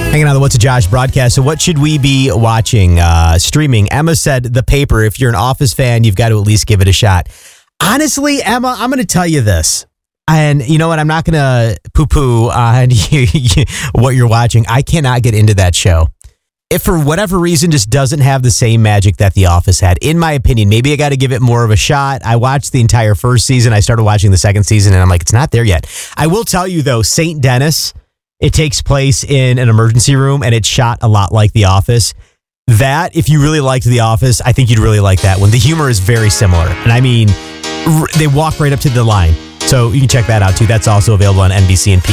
Hanging on the What's a Josh broadcast. So what should we be watching, streaming? Emma said The Paper. If you're an Office fan, you've got to at least give it a shot. Honestly, Emma, I'm going to tell you this. And you know what? I'm not going to poo-poo on what you're watching. I cannot get into that show. It, for whatever reason, just doesn't have the same magic that The Office had. In my opinion, maybe I got to give it more of a shot. I watched the entire first season. I started watching the second season, and I'm like, it's not there yet. I will tell you, though, St. Denis, it takes place in an emergency room, and it's shot a lot like The Office. That, if you really liked The Office, I think you'd really like that one. The humor is very similar. And I mean, they walk right up to the line. So you can check that out, too. That's also available on NBC and